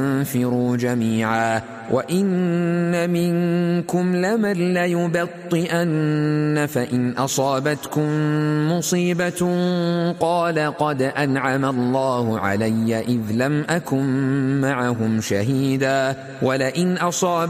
انفروا جميعا وإن منكم لمن ليبطئن فإن أصابتكم مصيبة قال قد أنعم الله علي إذ لم أكن معهم شهيدا ولئن أصاب